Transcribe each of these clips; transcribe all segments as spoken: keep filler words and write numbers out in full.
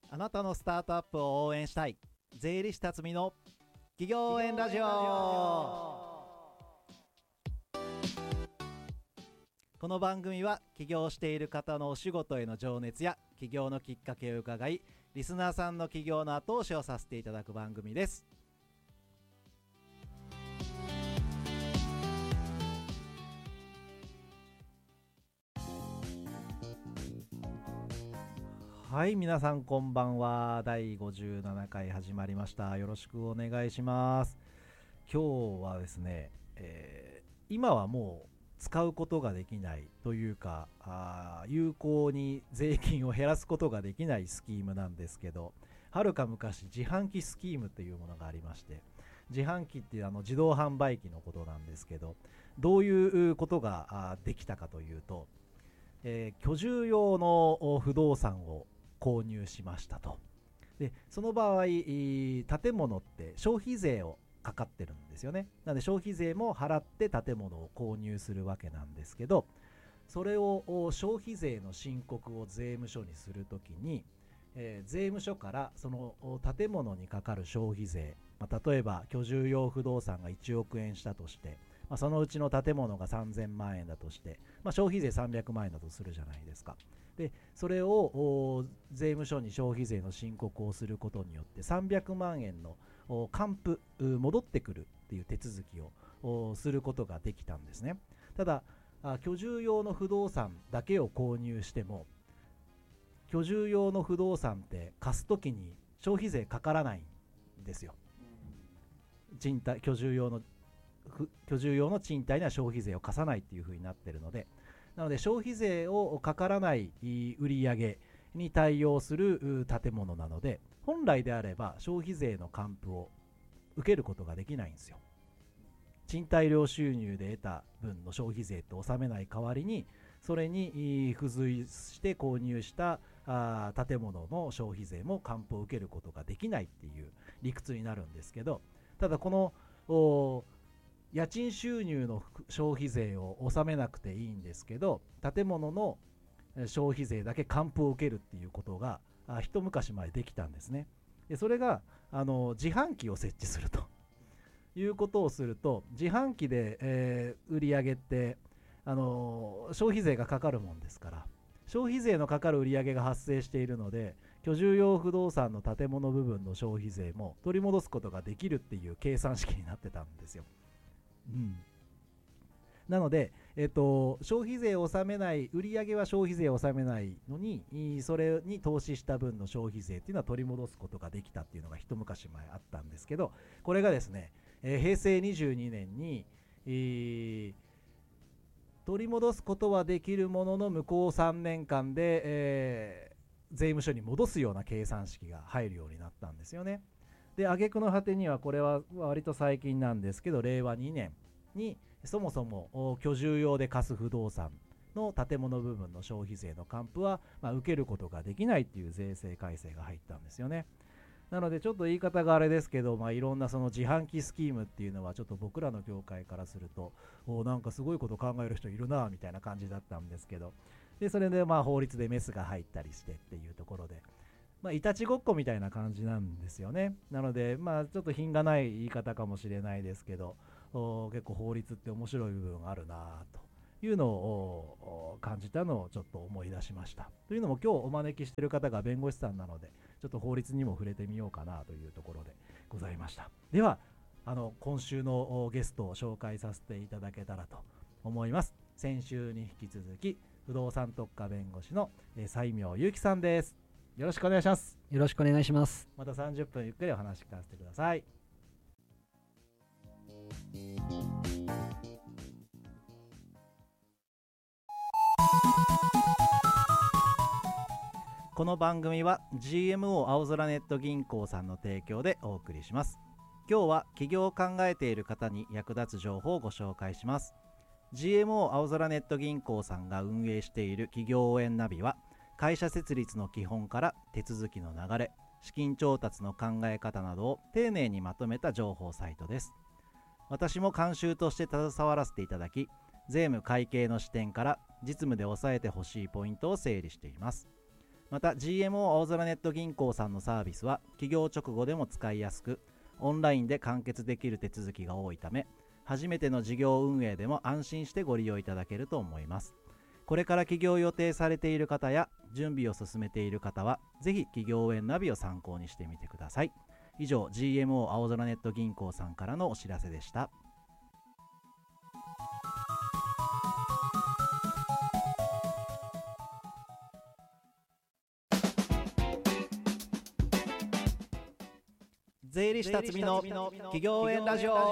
あなたのスタートアップを応援したい税理士辰巳の企業応援ラジオ。この番組は起業している方のお仕事への情熱や起業のきっかけを伺い、リスナーさんの起業の後押しをさせていただく番組です。はい、皆さんこんばんは。だいごじゅうななかい始まりました。よろしくお願いします。今日はですね、えー、今はもう使うことができないというか、あ有効に税金を減らすことができないスキームなんですけど、はるか昔自販機スキームというものがありまして、自販機っていうあの自動販売機のことなんですけど、どういうことができたかというと、えー、居住用の不動産を購入しましたと。でその場合建物って消費税をかかってるんですよね。なので消費税も払って建物を購入するわけなんですけど、それを消費税の申告を税務署にするときに、えー、税務署からその建物にかかる消費税、まあ、例えば居住用不動産がいちおくえんしたとして、まあ、そのうちの建物がさんぜんまんえんだとして、まあ、消費税さんびゃくまんえんだとするじゃないですか。でそれを税務署に消費税の申告をすることによってさんびゃくまんえんの還付戻ってくるっていう手続きをすることができたんですね。ただ居住用の不動産だけを購入しても、居住用の不動産って貸すときに消費税かからないんですよ。賃貸居住用の居住用の賃貸には消費税を課さないっていう風になっているので、なので消費税をかからない売上に対応する建物なので、本来であれば消費税の還付を受けることができないんですよ。賃貸料収入で得た分の消費税と納めない代わりに、それに付随して購入した建物の消費税も還付を受けることができないっていう理屈になるんですけど、ただこの家賃収入の消費税を納めなくていいんですけど、建物の消費税だけ還付を受けるっていうことが一昔前できたんですね。でそれがあの自販機を設置するということをすると、自販機で、えー、売り上げってあの消費税がかかるもんですから、消費税のかかる売り上げが発生しているので、居住用不動産の建物部分の消費税も取り戻すことができるっていう計算式になってたんですよ。うん、なので、えっと、消費税を納めない、売上は消費税を納めないのに、それに投資した分の消費税っていうのは取り戻すことができたっていうのが一昔前あったんですけど、これがですね、えー、へいせいにじゅうにねんに、えー、取り戻すことはできるものの向こうさんねんかんで、えー、税務署に戻すような計算式が入るようになったんですよね。で挙句の果てには、これは割と最近なんですけど、れいわにねんにそもそも居住用で貸す不動産の建物部分の消費税の還付は、まあ、受けることができないっていう税制改正が入ったんですよね。なのでちょっと言い方があれですけど、まあ、いろんなその自販機スキームっていうのはちょっと僕らの業界からすると、おなんかすごいこと考える人いるなみたいな感じだったんですけど、でそれでまあ法律でメスが入ったりしてっていうところで、まあ、いたちごっこみたいな感じなんですよね。なので、まあ、ちょっと品がない言い方かもしれないですけど、結構法律って面白い部分があるなというのを感じたのをちょっと思い出しました。というのも、今日お招きしている方が弁護士さんなので、ちょっと法律にも触れてみようかなというところでございました。では、あの今週のゲストを紹介させていただけたらと思います。先週に引き続き、不動産特化弁護士の西明祐樹さんです。よろしくお願いします。 よろしくお願いします。 またさんじゅっぷんゆっくりお話し聞かせてください。この番組は ジーエムオー 青空ネット銀行さんの提供でお送りします。今日は起業を考えている方に役立つ情報をご紹介します。 ジーエムオー 青空ネット銀行さんが運営している企業応援ナビは、会社設立の基本から手続きの流れ、資金調達の考え方などを丁寧にまとめた情報サイトです。私も監修として携わらせていただき、税務会計の視点から実務で押さえてほしいポイントを整理しています。 また ジーエムオー 青空ネット銀行さんのサービスは起業直後でも使いやすく、オンラインで完結できる手続きが多いため、初めての事業運営でも安心してご利用いただけると思います。これから起業を予定されている方や準備を進めている方は、ぜひ起業応援ナビを参考にしてみてください。以上 ジーエムオー 青空ネット銀行さんからのお知らせでした。税理士辰巳の起業応援ラジオ。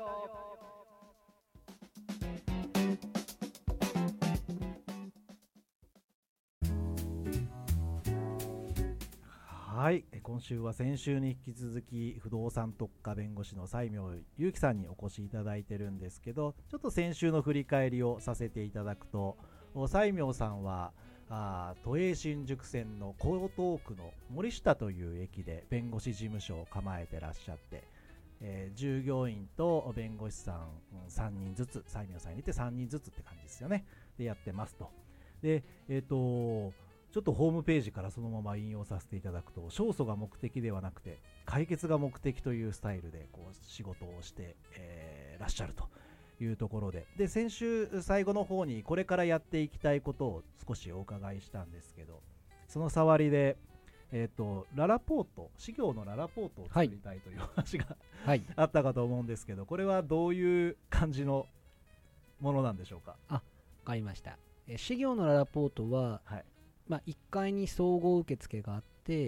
はい、今週は先週に引き続き不動産特化弁護士の西明祐樹さんにお越しいただいてるんですけど、ちょっと先週の振り返りをさせていただくと、西明さんはあ都営新宿線の江東区の森下という駅で弁護士事務所を構えてらっしゃって、えー、従業員と弁護士さん、うん、さんにんずつ、西明さんに入れてさんにんずつって感じですよね。でやってますと。で、えっとちょっとホームページからそのまま引用させていただくと、勝訴が目的ではなくて解決が目的というスタイルでこう仕事をして、えー、らっしゃるというところで、で先週最後の方にこれからやっていきたいことを少しお伺いしたんですけど、その触りで、えー、とララポート、事業のララポートを作りたいという話が、はい、あったかと思うんですけど、これはどういう感じのものなんでしょうか。 あ、わかりました。え事業のララポートは、はい、まあ、いっかいに総合受付があって、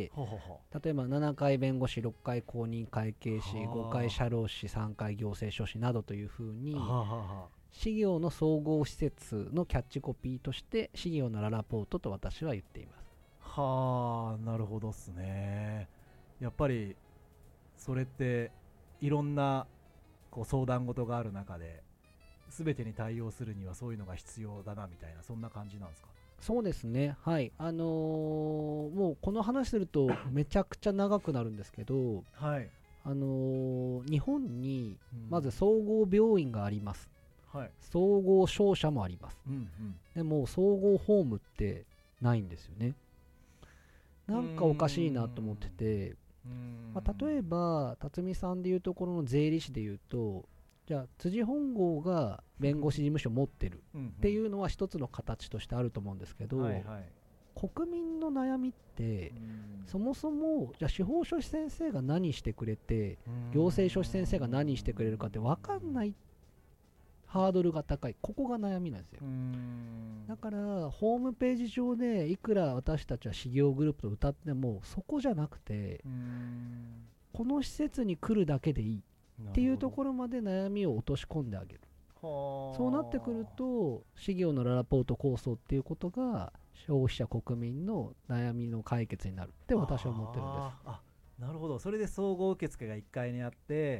ほうほうほう、例えばななかい弁護士、ろっかい公認会計士、ごかい社労士、さんかい行政書士などというふうに、ははは事業の総合施設のキャッチコピーとして事業のララポートと私は言っています。 はあ、なるほどっすね。やっぱりそれっていろんなこう相談事がある中で全てに対応するにはそういうのが必要だなみたいな、そんな感じなんですか。 そうですね、はい、あのー、もうこの話するとめちゃくちゃ長くなるんですけど、はい、あのー、日本にまず総合病院があります、うん、はい、総合商社もあります、うんうん、でも総合ホームってないんですよね。なんかおかしいなと思ってて、まあ、例えば辰巳さんでいうところの税理士でいうと、じゃあ辻本郷が弁護士事務所持ってるっていうのは一つの形としてあると思うんですけど、はいはい、国民の悩みってそもそもじゃあ司法書士先生が何してくれて行政書士先生が何してくれるかって分かんない、ハードルが高い、ここが悩みなんですよ。だからホームページ上でいくら私たちは事業グループと歌ってもそこじゃなくて、この施設に来るだけでいいっていうところまで悩みを落とし込んであげる。そうなってくると事業のララポート構想っていうことが消費者国民の悩みの解決になるって私は思ってるんです。 あ、なるほど。それで総合受付がいっかいにあって、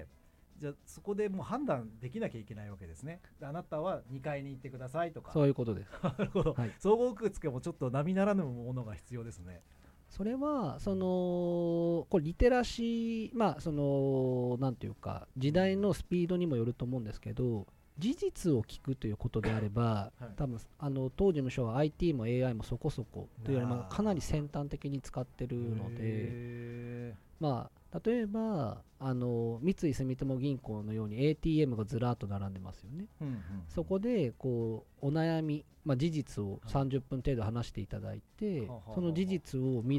じゃあそこでもう判断できなきゃいけないわけですね。あなたはにかいに行ってくださいとか。 そういうことです。 なるほど、はい、総合受付もちょっと並ならぬものが必要ですね。 それはそのこれリテラシー、まあそのなんていうか時代のスピードにもよると思うんですけど、事実を聞くということであれば、はい、多分あの当事務所は アイティー も エーアイ もそこそこというよりもかなり先端的に使ってるので、まあ例えばあの三井住友銀行のように エーティーエム がずらっと並んでますよね、うんうんうん、そこでこうお悩み、まあ、事実をさんじゅっぷん程度話していただいて、はい、その事実を見